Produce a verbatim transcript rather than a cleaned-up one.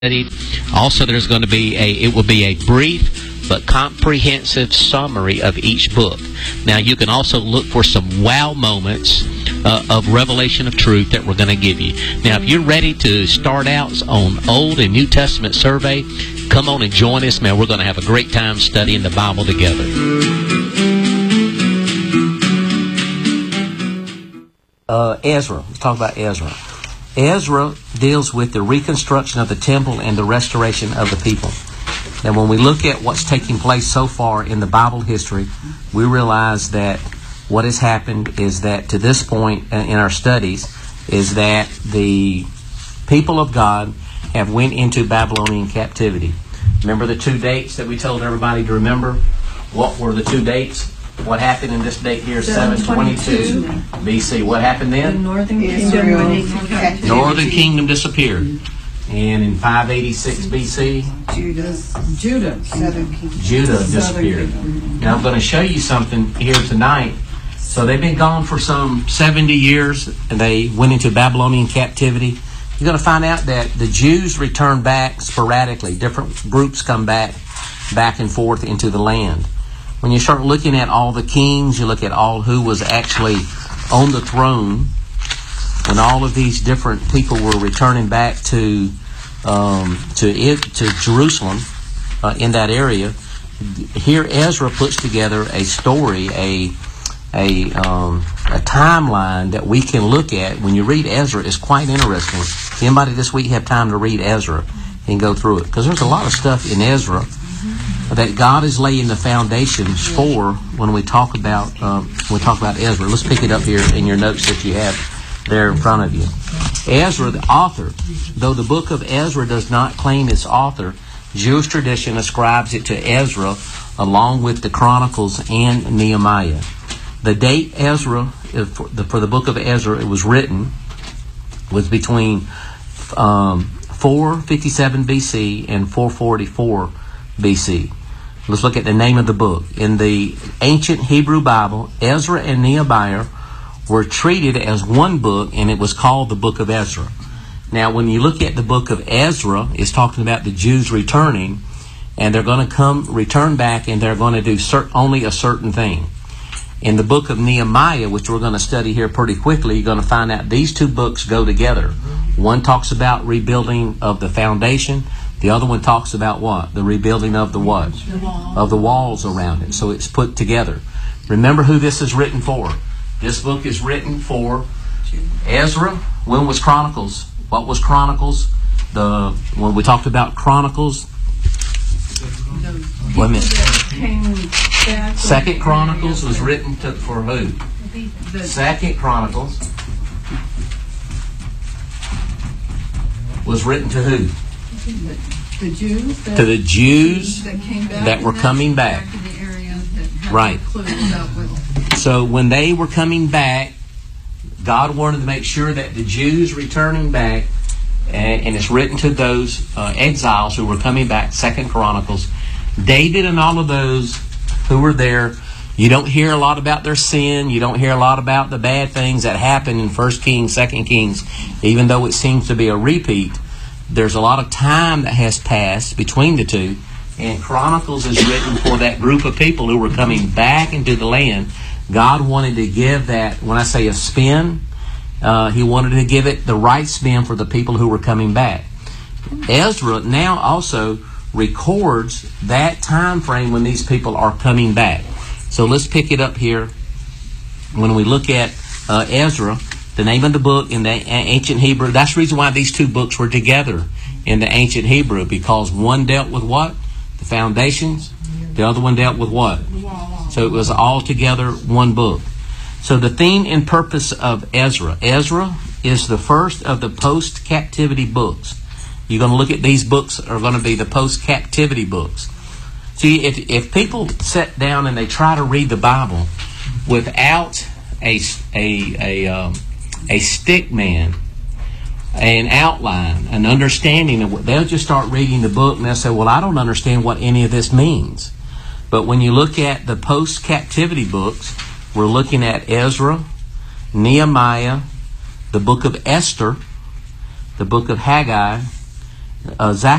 Also, there's going to be a, it will be a brief but comprehensive summary of each book. Now, you can also look for some wow moments uh, of revelation of truth that we're going to give you. Now, if you're ready to start out on Old and New Testament survey, come on and join us, man. We're going to have a great time studying the Bible together. Uh, Ezra. Let's talk about Ezra. Ezra deals with the reconstruction of the temple and the restoration of the people. Now, when we look at what's taking place so far in the Bible history, we realize that what has happened is that to this point in our studies is that the people of God have went into Babylonian captivity. Remember the two dates that we told everybody to remember? What were the two dates? What happened in this date here, seven twenty-two B C? What happened then? The northern kingdom, northern kingdom disappeared. And in five eighty-six B C, Judah, Judah, Judah disappeared. Now I'm going to show you something here tonight. So they've been gone for some seventy years, and they went into Babylonian captivity. You're going to find out that the Jews return back sporadically. Different groups come back, back and forth into the land. When you start looking at all the kings, you look at all who was actually on the throne, when all of these different people were returning back to um, to it, to Jerusalem uh, in that area, here Ezra puts together a story, a a um, a timeline that we can look at. When you read Ezra, it's quite interesting. Anybody this week have time to read Ezra and go through it? Because there's a lot of stuff in Ezra that God is laying the foundations for when we talk about um, when we talk about Ezra. Let's pick it up here in your notes that you have there in front of you. Ezra, the author, though the book of Ezra does not claim its author, Jewish tradition ascribes it to Ezra along with the Chronicles and Nehemiah. The date Ezra, for the, for the book of Ezra, it was written, was between um, four fifty-seven B C and four forty-four B C. Let's look at the name of the book. In the ancient Hebrew Bible, Ezra and Nehemiah were treated as one book, and it was called the book of Ezra. Now, when you look at the book of Ezra, it's talking about the Jews returning, and they're going to come, return back, and they're going to do cert- only a certain thing. In the book of Nehemiah, which we're going to study here pretty quickly, you're going to find out these two books go together. One talks about rebuilding of the foundation. The other one talks about what? The rebuilding of the what? The wall. Of the walls around it. So it's put together. Remember who this is written for. This book is written for Ezra. When was Chronicles? What was Chronicles? The when we talked about Chronicles. Wait a minute. Second Chronicles was written to, for who? Second Chronicles was written to who? The Jews that, to the Jews that, came back that were coming back. back in the area that right. With. So when they were coming back, God wanted to make sure that the Jews returning back, and, and it's written to those uh, exiles who were coming back, Second Chronicles, David and all of those who were there. You don't hear a lot about their sin. You don't hear a lot about the bad things that happened in First Kings, Second Kings, even though it seems to be a repeat. There's a lot of time that has passed between the two, and Chronicles is written for that group of people who were coming back into the land. God wanted to give that, when I say a spin, uh, He wanted to give it the right spin for the people who were coming back. Ezra now also records that time frame when these people are coming back. So let's pick it up here. When we look at uh, Ezra, the name of the book in the ancient Hebrew, that's the reason why these two books were together in the ancient Hebrew, because one dealt with what? The foundations. The other one dealt with what? So it was all together one book. So the theme and purpose of Ezra. Ezra is the first of the post-captivity books. You're going to look at these books are going to be the post-captivity books. See, if, if people sit down and they try to read the Bible without a, a, a, um, a stick man, an outline, an understanding of what, they'll just start reading the book and they'll say, well, I don't understand what any of this means. But when you look at the post-captivity books, we're looking at Ezra, Nehemiah, the book of Esther, the book of Haggai, uh, Zach